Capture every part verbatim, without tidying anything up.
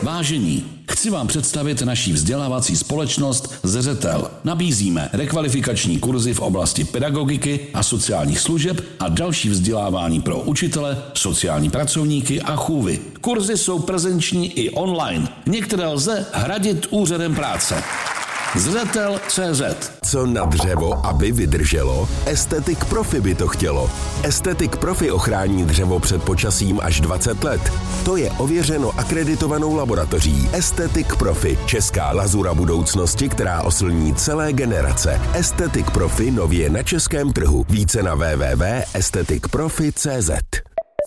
Vážení, chci vám představit naší vzdělávací společnost Zřetel. Nabízíme rekvalifikační kurzy v oblasti pedagogiky a sociálních služeb a další vzdělávání pro učitele, sociální pracovníky a chůvy. Kurzy jsou prezenční i online. Některé lze hradit úřadem práce. Zřetel tečka cé zet. Co na dřevo, aby vydrželo? Estetik Profi by to chtělo. Estetik Profi ochrání dřevo před počasím až dvacet let. To je ověřeno akreditovanou laboratoří. Estetik Profi, česká lazura budoucnosti, která oslní celé generace. Estetik Profi nově na českém trhu. Více na w w w tečka estetik profi tečka cé zet.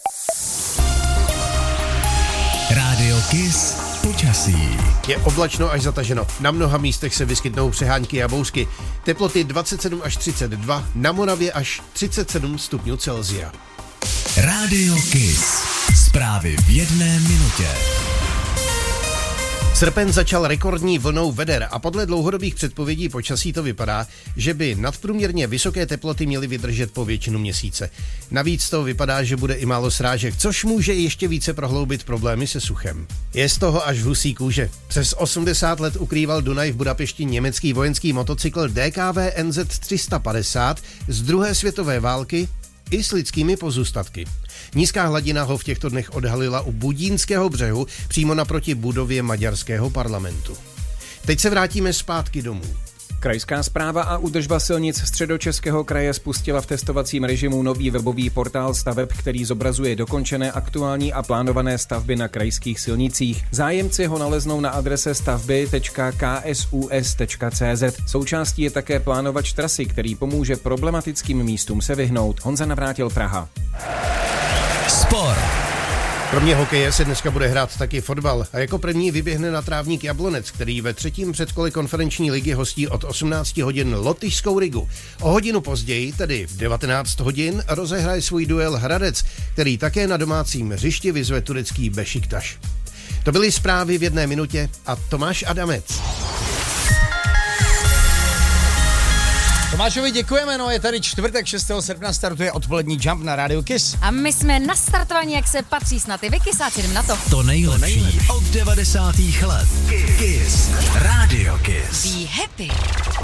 Rádio Kiss. Počasí. Je oblačno až zataženo. Na mnoha místech se vyskytnou přehánky a bouřky. Teploty dvacet sedm až třicet dva, na Moravě až třicet sedm stupňů Celsia. Rádio Kiss. Zprávy v jedné minutě. Srpen začal rekordní vlnou veder a podle dlouhodobých předpovědí počasí to vypadá, že by nadprůměrně vysoké teploty měly vydržet po většinu měsíce. Navíc to vypadá, že bude i málo srážek, což může ještě více prohloubit problémy se suchem. Je z toho až v husí kůže. Přes osmdesát let ukrýval Dunaj v Budapešti německý vojenský motocykl D K V N Z tři sta padesát z druhé světové války i s lidskými pozůstatky. Nízká hladina ho v těchto dnech odhalila u Budínského břehu přímo naproti budově maďarského parlamentu. Teď se vrátíme zpátky domů. Krajská správa a údržba silnic Středočeského kraje spustila v testovacím režimu nový webový portál staveb, který zobrazuje dokončené, aktuální a plánované stavby na krajských silnicích. Zájemci ho naleznou na adrese stavby tečka k s u s tečka c z. Součástí je také plánovač trasy, který pomůže problematickým místům se vyhnout. Honza Navrátil, Praha. Sport. Kromě hokeje se dneska bude hrát taky fotbal a jako první vyběhne na trávník Jablonec, který ve třetím předkole konferenční ligy hostí od osmnáct hodin Lotyšskou Rigu. O hodinu později, tedy v devatenáct hodin, rozehraje svůj duel Hradec, který také na domácím hřišti vyzve turecký Bešiktaš. To byly zprávy v jedné minutě a Tomáš Adamec. Tomášovi děkujeme, no je tady čtvrtek šestého srpna, startuje odpolední Jump na Rádiu Kiss. A my jsme nastartovaní, jak se patří, snad i vy kysáci, jdem na to. To nejlepší od devadesátých let. Kiss. Rádio Kiss. Be happy.